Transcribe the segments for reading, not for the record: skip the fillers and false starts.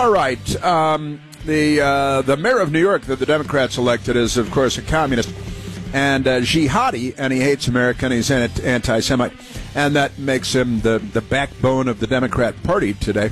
All right. The mayor of New York that the Democrats elected is, of course, a communist and jihadi, and he hates America, and he's an anti-Semite. And that makes him the backbone of the Democrat Party today.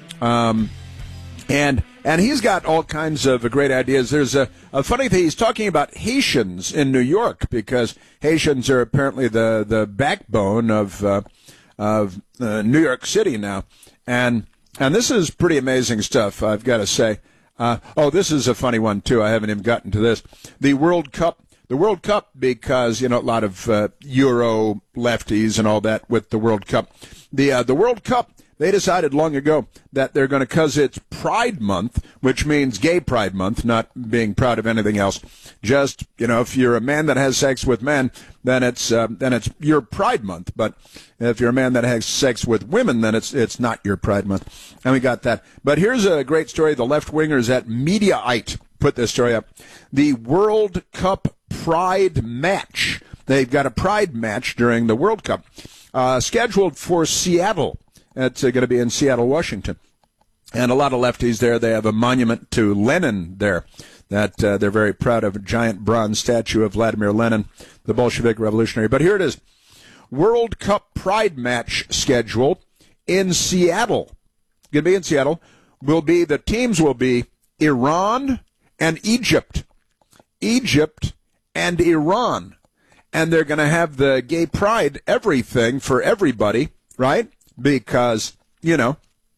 And he's got all kinds of great ideas. There's a funny thing. He's talking about Haitians in New York because Haitians are apparently the backbone of New York City now. And this is pretty amazing stuff, I've got to say. This is a funny one, too. I haven't even gotten to this. The World Cup because, a lot of Euro lefties and all that with the World Cup. The World Cup, they decided long ago that they're going to, because it's Pride Month, which means Gay Pride Month, not being proud of anything else. Just, if you're a man that has sex with men, then it's your Pride Month. But if you're a man that has sex with women, then it's not your Pride Month. And we got that. But here's a great story. The left-wingers at Mediaite put this story up. The World Cup Pride match. They've got a Pride match during the World Cup scheduled for Seattle. It's going to be in Seattle, Washington. And a lot of lefties there. They have a monument to Lenin there that they're very proud of, a giant bronze statue of Vladimir Lenin, the Bolshevik revolutionary. But here it is. World Cup Pride match schedule in Seattle. Going to be in Seattle. The teams will be Iran and Egypt. Egypt and Iran. And they're going to have the gay pride everything for everybody, right? Because, the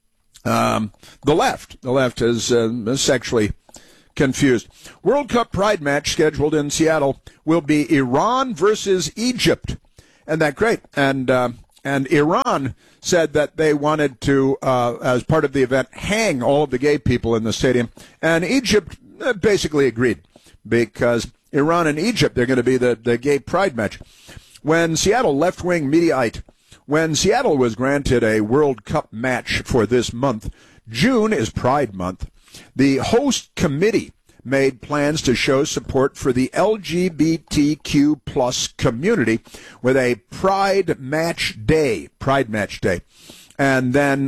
left is sexually confused. World Cup Pride match scheduled in Seattle will be Iran versus Egypt. Isn't that great? And Iran said that they wanted to, as part of the event, hang all of the gay people in the stadium. And Egypt basically agreed because Iran and Egypt, they're going to be the gay pride match. When Seattle was granted a World Cup match for this month, June is Pride Month, the host committee made plans to show support for the LGBTQ plus community with a Pride Match Day. And then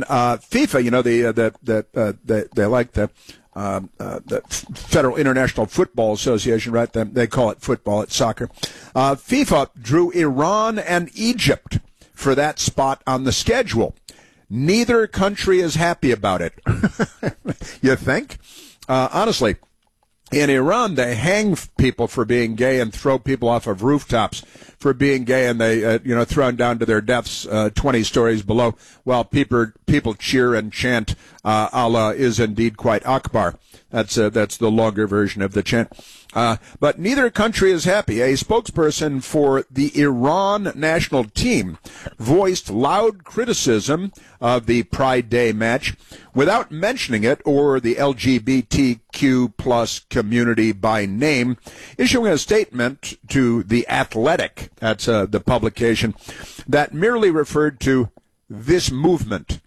FIFA, they like the Federal International Football Association, right? They call it football, it's soccer. FIFA drew Iran and Egypt for that spot on the schedule. Neither country is happy about it. You think? Honestly, in Iran, they hang people for being gay and throw people off of rooftops for being gay, and they, thrown down to their deaths 20 stories below, while people cheer and chant, Allah is indeed quite Akbar. That's the longer version of the chant. But neither country is happy. A spokesperson for the Iran national team voiced loud criticism of the Pride Day match without mentioning it or the LGBTQ plus community by name, issuing a statement to The Athletic, that's the publication, that merely referred to this movement.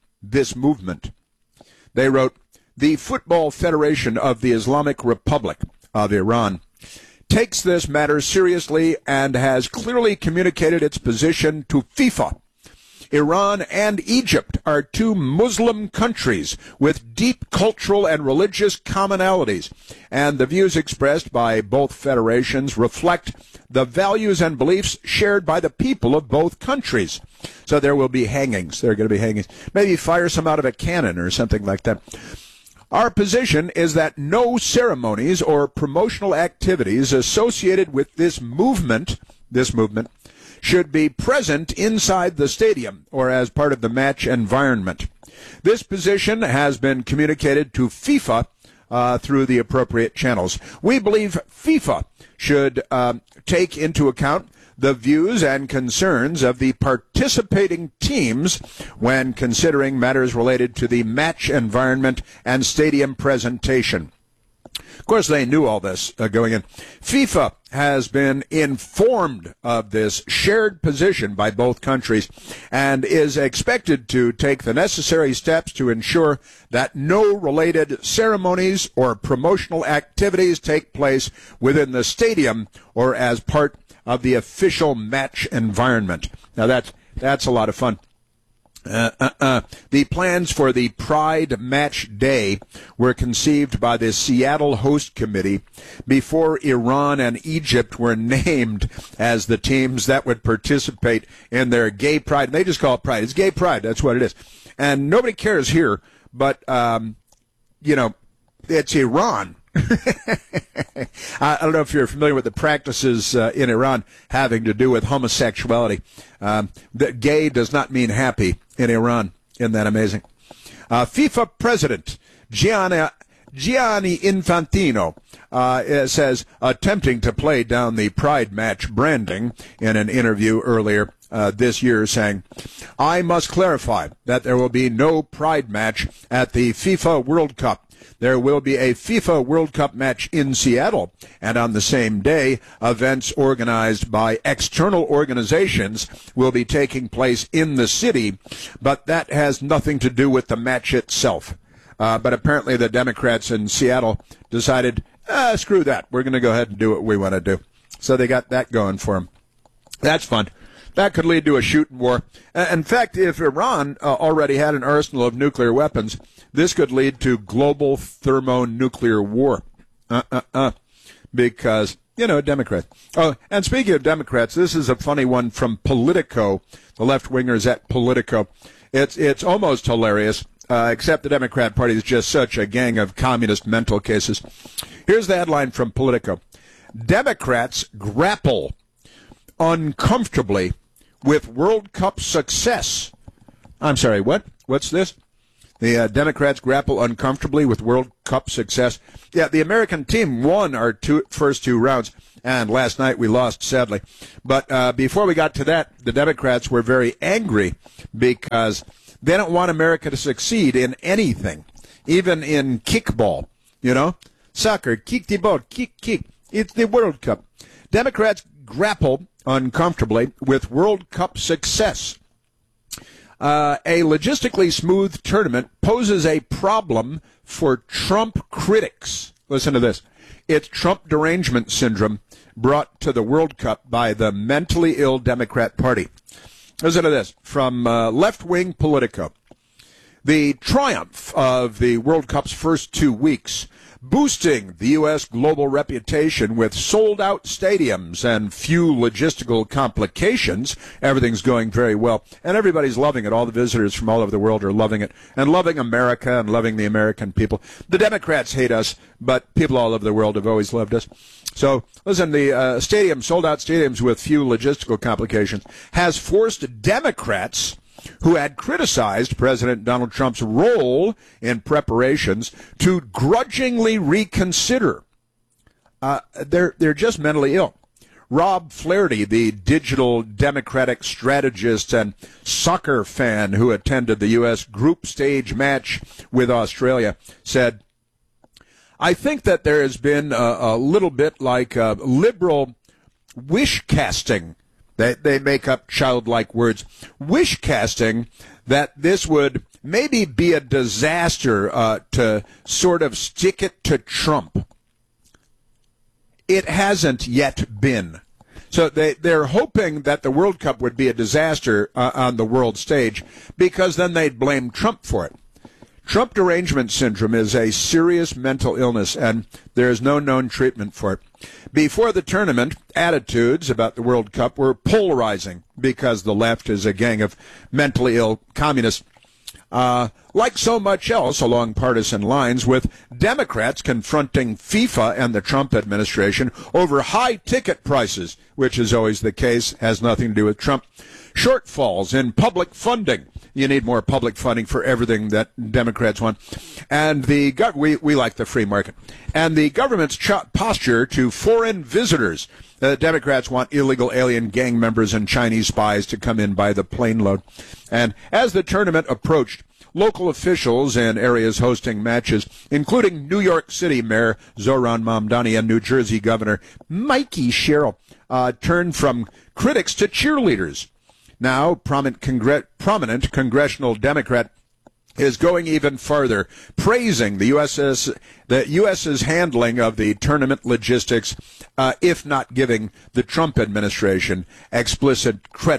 They wrote, the Football Federation of the Islamic Republic of Iran takes this matter seriously and has clearly communicated its position to FIFA. Iran and Egypt are two Muslim countries with deep cultural and religious commonalities, and the views expressed by both federations reflect the values and beliefs shared by the people of both countries. So there will be hangings. There are going to be hangings. Maybe fire some out of a cannon or something like that. Our position is that no ceremonies or promotional activities associated with this movement should be present inside the stadium or as part of the match environment. This position has been communicated to FIFA through the appropriate channels. We believe FIFA should take into account the views and concerns of the participating teams when considering matters related to the match environment and stadium presentation. Of course, they knew all this going in. FIFA has been informed of this shared position by both countries and is expected to take the necessary steps to ensure that no related ceremonies or promotional activities take place within the stadium or as part of the official match environment. Now, that's a lot of fun. The plans for the Pride Match Day were conceived by the Seattle Host Committee before Iran and Egypt were named as the teams that would participate in their gay pride. They just call it Pride. It's gay pride. That's what it is. And nobody cares here, but, it's Iran. I don't know if you're familiar with the practices in Iran having to do with homosexuality. That gay does not mean happy in Iran. Isn't that amazing? FIFA president Gianni Infantino says attempting to play down the Pride Match branding in an interview earlier this year, saying, "I must clarify that there will be no Pride Match at the FIFA World Cup. There will be a FIFA World Cup match in Seattle, and on the same day, events organized by external organizations will be taking place in the city, but that has nothing to do with the match itself." But apparently the Democrats in Seattle decided, screw that. We're going to go ahead and do what we want to do. So they got that going for them. That's fun. That could lead to a shooting war. In fact, if Iran already had an arsenal of nuclear weapons, this could lead to global thermonuclear war. Because, Democrats. Oh, and speaking of Democrats, this is a funny one from Politico, the left-wingers at Politico. It's almost hilarious, except the Democrat Party is just such a gang of communist mental cases. Here's the headline from Politico. Democrats grapple uncomfortably with World Cup success. I'm sorry, what? What's this? The Democrats grapple uncomfortably with World Cup success. Yeah, the American team won our first two rounds, and last night we lost, sadly. But before we got to that, the Democrats were very angry because they don't want America to succeed in anything, even in kickball, Soccer, kick the ball, kick. It's the World Cup. Democrats grapple uncomfortably with World Cup success. A logistically smooth tournament poses a problem for Trump critics. Listen to this. It's Trump derangement syndrome brought to the World Cup by the mentally ill Democrat Party. Listen to this from left-wing Politico. The triumph of the World Cup's first 2 weeks, boosting the U.S. global reputation with sold-out stadiums and few logistical complications. Everything's going very well, and everybody's loving it. All the visitors from all over the world are loving it, and loving America and loving the American people. The Democrats hate us, but people all over the world have always loved us. So, listen, the sold-out stadiums with few logistical complications has forced Democrats who had criticized President Donald Trump's role in preparations to grudgingly reconsider. They're just mentally ill. Rob Flaherty, the digital Democratic strategist and soccer fan who attended the U.S. group stage match with Australia, said, "I think that there has been a little bit like liberal wish casting." They make up childlike words. Wish casting that this would maybe be a disaster to sort of stick it to Trump. It hasn't yet been. So they're hoping that the World Cup would be a disaster on the world stage because then they'd blame Trump for it. Trump derangement syndrome is a serious mental illness, and there is no known treatment for it. Before the tournament, attitudes about the World Cup were polarizing because the left is a gang of mentally ill communists. Like so much else along partisan lines, with Democrats confronting FIFA and the Trump administration over high ticket prices, which is always the case, has nothing to do with Trump. Shortfalls in public funding. You need more public funding for everything that Democrats want. And we like the free market. And the government's posture to foreign visitors. Democrats want illegal alien gang members and Chinese spies to come in by the plane load. And as the tournament approached, local officials in areas hosting matches, including New York City Mayor Zohran Mamdani and New Jersey Governor Mikey Sherrill, turned from critics to cheerleaders. Now, prominent congressional Democrat is going even further, praising the U.S.'s handling of the tournament logistics, if not giving the Trump administration explicit credit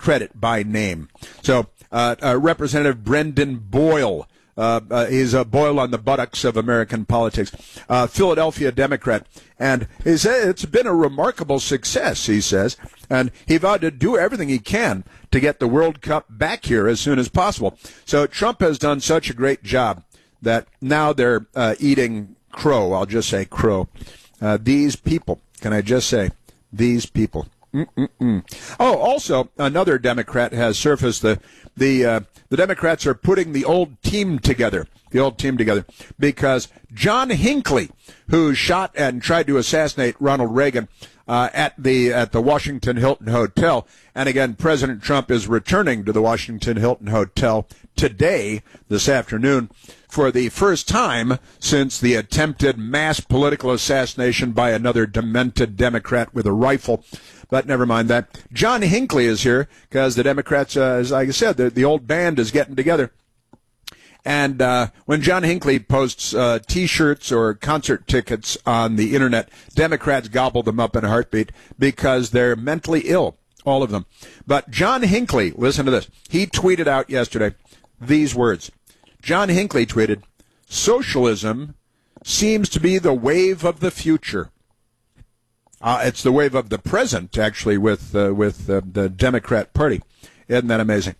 credit by name. So Representative Brendan Boyle. He's a boil on the buttocks of American politics. Philadelphia Democrat. And he said it's been a remarkable success, he says. And he vowed to do everything he can to get the World Cup back here as soon as possible. So Trump has done such a great job that now they're eating crow. I'll just say crow. These people, can I just say, these people. Oh, also, another Democrat has surfaced. The Democrats are putting the old team together, because John Hinckley, who shot and tried to assassinate Ronald Reagan at the Washington Hilton Hotel, and again, President Trump is returning to the Washington Hilton Hotel today, this afternoon, for the first time since the attempted mass political assassination by another demented Democrat with a rifle. But never mind that. John Hinckley is here because the Democrats, as I said, the old band is getting together. And when John Hinckley posts T-shirts or concert tickets on the Internet, Democrats gobble them up in a heartbeat because they're mentally ill, all of them. But John Hinckley, listen to this. He tweeted out yesterday these words. John Hinckley tweeted, "Socialism seems to be the wave of the future." It's the wave of the present, actually, with the Democrat Party. Isn't that amazing?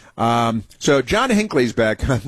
So John Hinckley's back on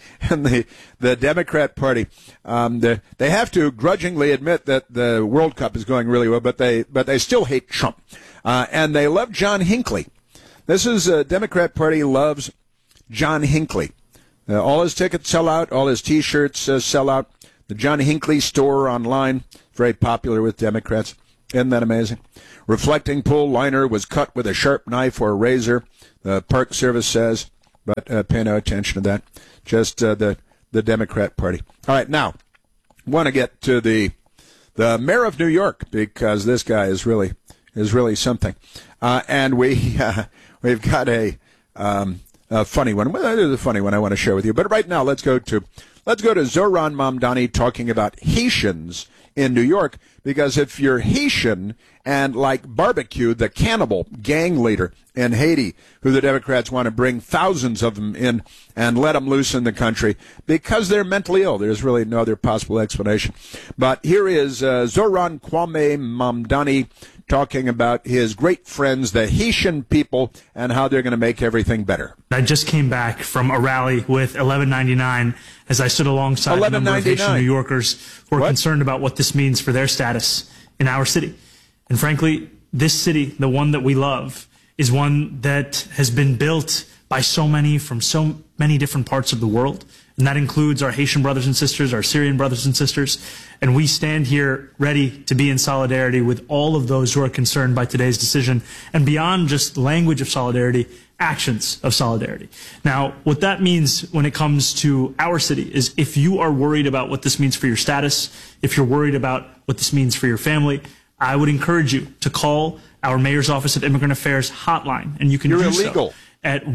the Democrat Party. They have to grudgingly admit that the World Cup is going really well, but they still hate Trump, and they love John Hinckley. This is Democrat Party loves John Hinckley. All his tickets sell out. All his T-shirts sell out. The John Hinckley store online, very popular with Democrats. Isn't that amazing? Reflecting pool liner was cut with a sharp knife or razor, the Park Service says, but pay no attention to that. Just the Democrat Party. All right, now, want to get to the mayor of New York, because this guy is really something. And we've got a funny one. Well, there's a funny one I want to share with you. But right now, let's go to Zohran Mamdani talking about Haitians in New York, because if you're Haitian and like Barbecue, the cannibal gang leader in Haiti, who the Democrats want to bring thousands of them in and let them loose in the country because they're mentally ill. There's really no other possible explanation. But here is Zohran Kwame Mamdani talking about his great friends, the Haitian people, and how they're going to make everything better. I just came back from a rally with 1199 as I stood alongside a number of Haitian New Yorkers who are concerned about what this means for their status in our city. And frankly, this city, the one that we love, is one that has been built by so many from so many different parts of the world. And that includes our Haitian brothers and sisters, our Syrian brothers and sisters. And we stand here ready to be in solidarity with all of those who are concerned by today's decision. And beyond just language of solidarity, actions of solidarity. Now, what that means when it comes to our city is if you are worried about what this means for your status, if you're worried about what this means for your family, I would encourage you to call our Mayor's Office of Immigrant Affairs hotline. And you can do so at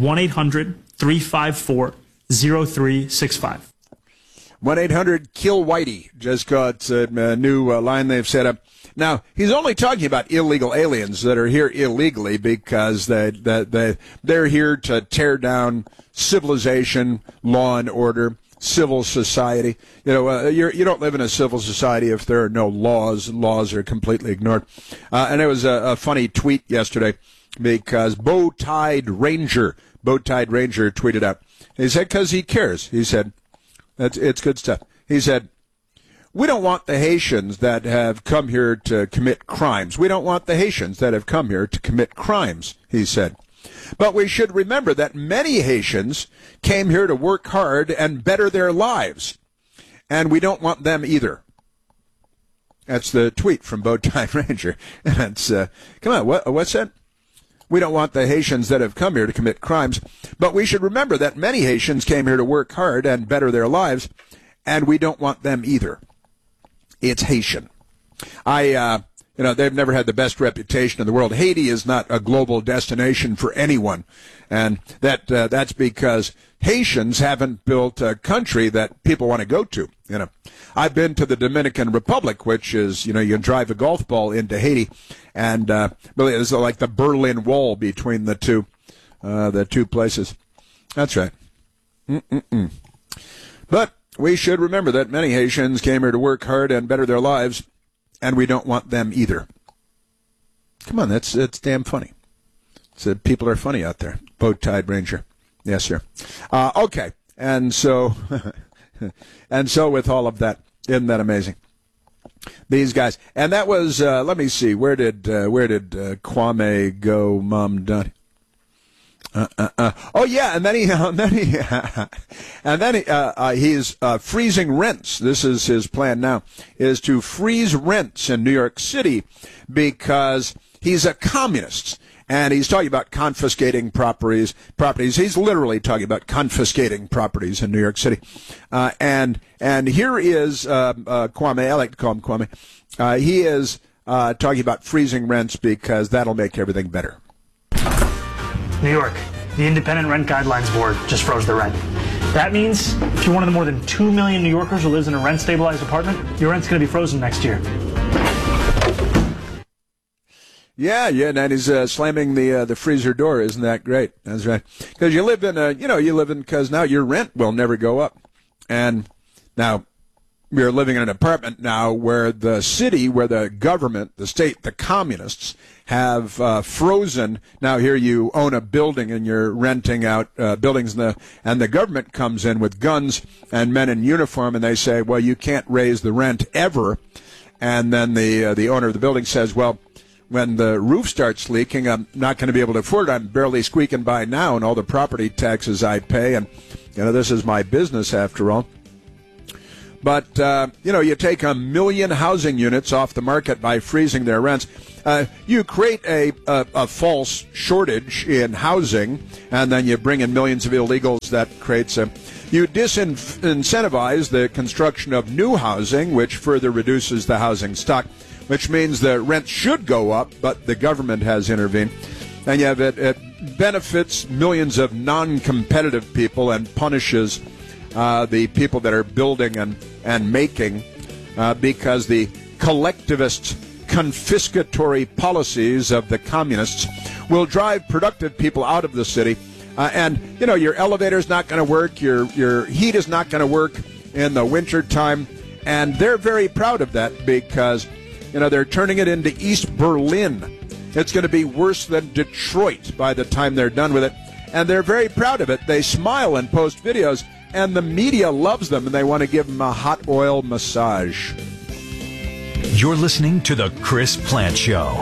1-800-354-0365. 1-800-KILL-WHITEY. Just got a new line they've set up. Now, he's only talking about illegal aliens that are here illegally because they're here to tear down civilization, law and order, civil society. You know, you don't live in a civil society if there are no laws. Laws are completely ignored. And it was a funny tweet yesterday because Bow-Tied Ranger tweeted out. He said, because he cares. He said, it's good stuff. He said, we don't want the Haitians that have come here to commit crimes. We don't want the Haitians that have come here to commit crimes, he said. But we should remember that many Haitians came here to work hard and better their lives. And we don't want them either. That's the tweet from Bow-Tied Ranger. And it's, come on, what's that? We don't want the Haitians that have come here to commit crimes, but we should remember that many Haitians came here to work hard and better their lives, and we don't want them either. It's Haitian. They've never had the best reputation in the world. Haiti is not a global destination for anyone, and that's because Haitians haven't built a country that people want to go to. You know, I've been to the Dominican Republic, which is, you can drive a golf ball into Haiti, and really it's like the Berlin Wall between the two. the two places. That's right. But we should remember that many Haitians came here to work hard and better their lives, and we don't want them either. Come on, that's damn funny. So people are funny out there. Bow-tied ranger. Yes, sir. Okay, and so with all of that, isn't that amazing? These guys, and that was. Let me see. Where did Kwame go, Mom Done? Oh yeah, and then he's freezing rents. This is his plan now: is to freeze rents in New York City because he's a communist. And he's talking about confiscating properties. He's literally talking about confiscating properties in New York City. And here is Kwame. I like to call him Kwame. He is talking about freezing rents because that'll make everything better. New York, the Independent Rent Guidelines Board just froze the rent. That means if you're one of the more than 2 million New Yorkers who lives in a rent-stabilized apartment, your rent's going to be frozen next year. Yeah, and he's slamming the freezer door. Isn't that great? That's right. Because you live because now your rent will never go up. And now you're living in an apartment now where the city, where the government, the state, the communists have frozen. Now here you own a building and you're renting out buildings, and the government comes in with guns and men in uniform, and they say, well, you can't raise the rent ever. And then the owner of the building says, well, when the roof starts leaking, I'm not going to be able to afford it. I'm barely squeaking by now, and all the property taxes I pay, and this is my business after all. But you take 1 million housing units off the market by freezing their rents. You create a false shortage in housing, and then you bring in millions of illegals. That creates you disincentivize the construction of new housing, which further reduces the housing stock, which means the rent should go up, but the government has intervened. And yet it benefits millions of non-competitive people and punishes the people that are building and making because the collectivist confiscatory policies of the communists will drive productive people out of the city. And your elevator's not going to work, your heat is not going to work in the winter time. And they're very proud of that because they're turning it into East Berlin. It's going to be worse than Detroit by the time they're done with it. And they're very proud of it. They smile and post videos, and the media loves them, and they want to give them a hot oil massage. You're listening to The Chris Plante Show.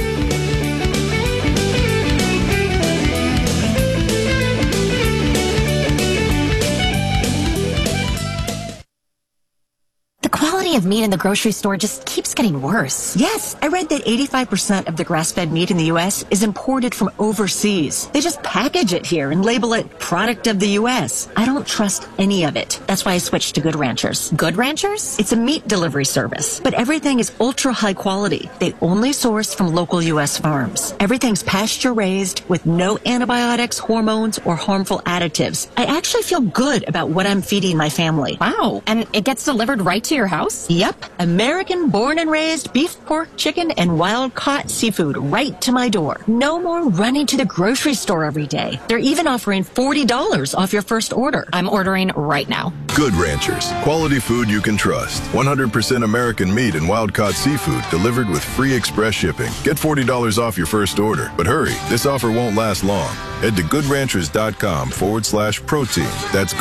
Of meat in the grocery store just keeps getting worse. Yes, I read that 85% of the grass-fed meat in the U.S. is imported from overseas. They just package it here and label it product of the U.S. I don't trust any of it. That's why I switched to Good Ranchers. Good Ranchers? It's a meat delivery service, but everything is ultra high quality. They only source from local U.S. farms. Everything's pasture-raised with no antibiotics, hormones, or harmful additives. I actually feel good about what I'm feeding my family. Wow. And it gets delivered right to your house? Yep. American born and raised beef, pork, chicken, and wild-caught seafood right to my door. No more running to the grocery store every day. They're even offering $40 off your first order. I'm ordering right now. Good Ranchers. Quality food you can trust. 100% American meat and wild-caught seafood delivered with free express shipping. Get $40 off your first order. But hurry, this offer won't last long. Head to goodranchers.com/protein. That's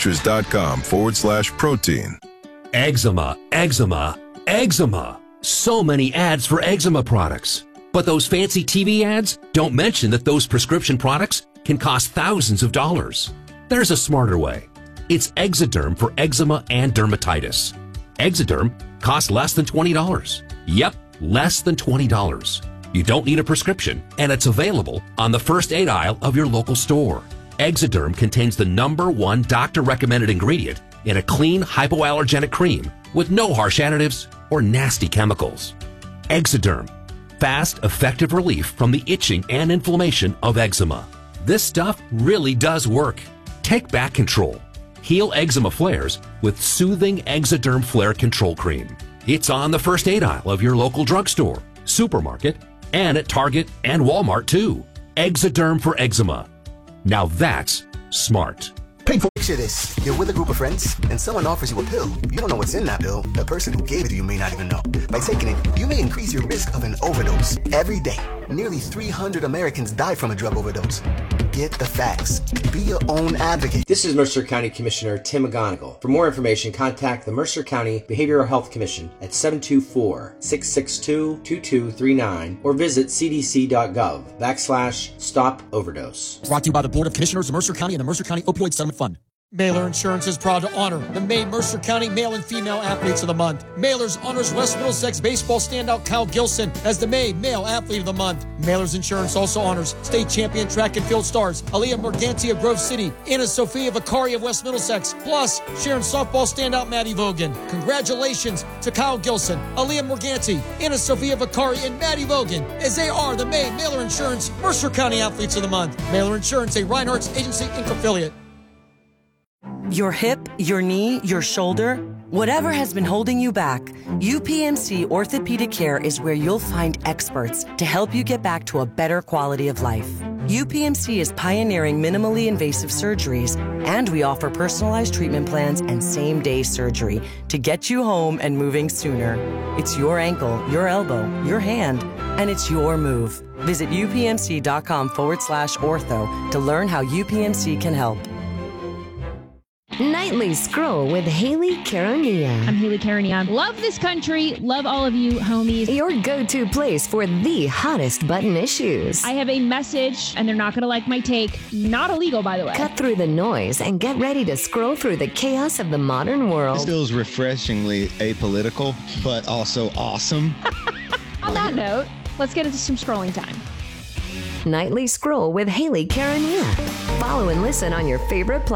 goodranchers.com/protein. Eczema, eczema, eczema. So many ads for eczema products. But those fancy TV ads don't mention that those prescription products can cost thousands of dollars. There's a smarter way. It's Exoderm for eczema and dermatitis. Exoderm costs less than $20. Yep, less than $20. You don't need a prescription, and it's available on the first aid aisle of your local store. Exoderm contains the #1 doctor-recommended ingredient in a clean, hypoallergenic cream with no harsh additives or nasty chemicals. Exoderm. Fast, effective relief from the itching and inflammation of eczema. This stuff really does work. Take back control. Heal eczema flares with soothing Exoderm Flare Control Cream. It's on the first aid aisle of your local drugstore, supermarket, and at Target and Walmart too. Exoderm for eczema. Now that's smart. Picture this. You're with a group of friends, and someone offers you a pill. You don't know what's in that pill. The person who gave it to you may not even know. By taking it, you may increase your risk of an overdose. Every day, nearly 300 Americans die from a drug overdose. Get the facts. Be your own advocate. This is Mercer County Commissioner Tim McGonigal. For more information, contact the Mercer County Behavioral Health Commission at 724-662-2239 or visit cdc.gov/stop overdose. Brought to you by the Board of Commissioners of Mercer County and the Mercer County Opioid Settlement Fund. Mailer Insurance is proud to honor the May Mercer County Male and Female Athletes of the Month. Mailers honors West Middlesex baseball standout Kyle Gilson as the May Male Athlete of the Month. Mailers Insurance also honors state champion track and field stars Aaliyah Morganti of Grove City, Anna Sophia Vicari of West Middlesex, plus Sharon softball standout Maddie Vogan. Congratulations to Kyle Gilson, Aaliyah Morganti, Anna Sophia Vicari, and Maddie Vogan, as they are the May Mailer Insurance Mercer County Athletes of the Month. Mailer Insurance, a Reinhardt's Agency Inc. affiliate. Your hip, your knee, your shoulder, whatever has been holding you back, UPMC Orthopedic Care is where you'll find experts to help you get back to a better quality of life. UPMC is pioneering minimally invasive surgeries, and we offer personalized treatment plans and same-day surgery to get you home and moving sooner. It's your ankle, your elbow, your hand, and it's your move. Visit upmc.com/ortho to learn how UPMC can help. Nightly Scroll with Haley Caronia. I'm Haley Caronia. Love this country. Love all of you, homies. Your go-to place for the hottest button issues. I have a message, and they're not going to like my take. Not illegal, by the way. Cut through the noise and get ready to scroll through the chaos of the modern world. This feels refreshingly apolitical, but also awesome. On that note, let's get into some scrolling time. Nightly Scroll with Haley Caronia. Follow and listen on your favorite platform.